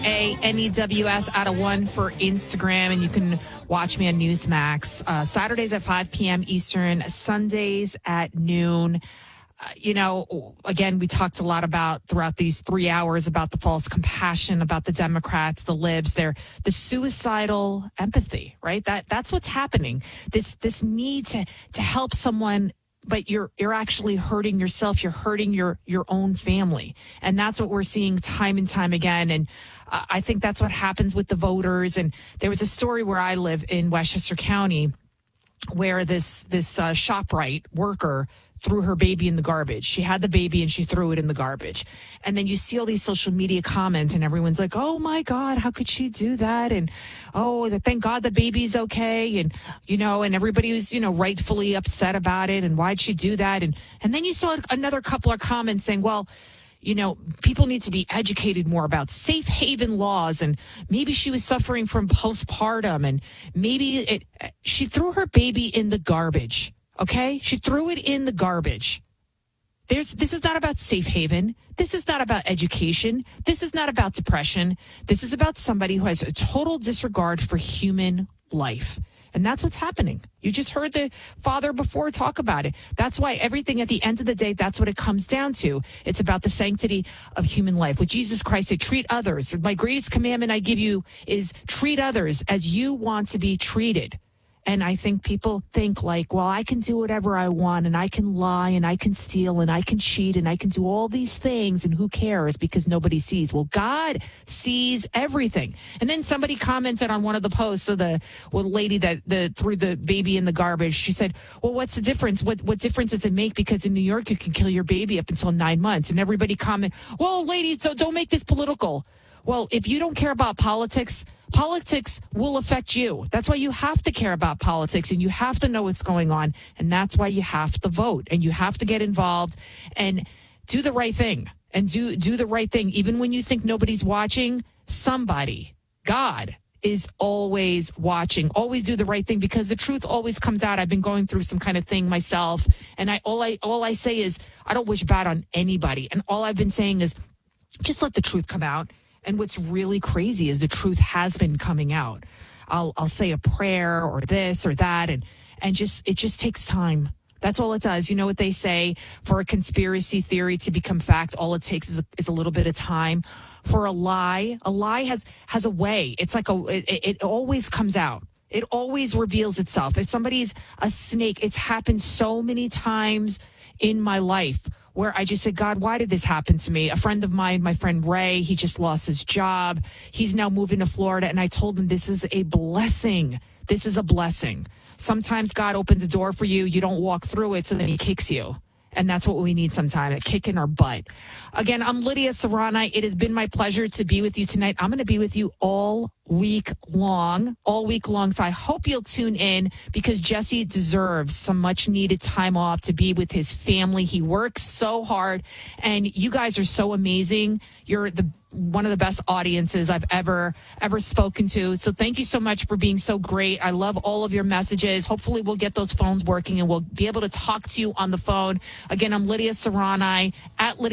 LIANEWS out of 1 for Instagram. And you can watch me on Newsmax. Saturdays at 5 p.m. Eastern, Sundays at noon. Again, we talked a lot about throughout these 3 hours about the false compassion, about the Democrats, the libs, the suicidal empathy, right? That's what's happening. This need to help someone, but you're actually hurting yourself. You're hurting your own family. And that's what we're seeing time and time again. And I think that's what happens with the voters. And there was a story where I live in Westchester County where this ShopRite worker threw her baby in the garbage. She had the baby and she threw it in the garbage. And then you see all these social media comments and everyone's like, oh my God, how could she do that? And thank God the baby's okay. And, and everybody was, rightfully upset about it. And why'd she do that? And then you saw another couple of comments saying, well, people need to be educated more about safe haven laws. And maybe she was suffering from postpartum and maybe she threw her baby in the garbage. Okay? She threw it in the garbage. This is not about safe haven. This is not about education. This is not about depression. This is about somebody who has a total disregard for human life. And that's what's happening. You just heard the father before talk about it. That's why everything at the end of the day, that's what it comes down to. It's about the sanctity of human life. With Jesus Christ said, treat others. My greatest commandment I give you is treat others as you want to be treated. And I think people think like, well, I can do whatever I want and I can lie and I can steal and I can cheat and I can do all these things and who cares because nobody sees. Well, God sees everything. And then somebody commented on one of the posts of the lady that threw the baby in the garbage. She said, well, what's the difference? What difference does it make? Because in New York, you can kill your baby up until 9 months. And everybody commented, well, lady, so don't make this political. Well, if you don't care about politics will affect you. That's why you have to care about politics and you have to know what's going on. And that's why you have to vote and you have to get involved and do the right thing and do the right thing. Even when you think nobody's watching, somebody, God, is always watching. Always do the right thing because the truth always comes out. I've been going through some kind of thing myself. And all I say is I don't wish bad on anybody. And all I've been saying is just let the truth come out. And what's really crazy is the truth has been coming out. I'll say a prayer or this or that, and it just takes time. That's all it does. You know what they say? For a conspiracy theory to become fact, all it takes is a little bit of time. For a lie has a way. It's like it always comes out. It always reveals itself. If somebody's a snake, it's happened so many times in my life where I just said, God, why did this happen to me? A friend of mine, my friend Ray, he just lost his job. He's now moving to Florida. And I told him, this is a blessing. This is a blessing. Sometimes God opens a door for you. You don't walk through it. So then he kicks you. And that's what we need sometimes, a kick in our butt. Again, I'm Lydia Serrani. It has been my pleasure to be with you tonight. I'm going to be with you all week long. So I hope you'll tune in because Jesse deserves some much needed time off to be with his family. He works so hard and you guys are so amazing. You're one of the best audiences I've ever spoken to. So thank you so much for being so great. I love all of your messages. Hopefully we'll get those phones working and we'll be able to talk to you on the phone. Again, I'm Lydia Serrani at Lydia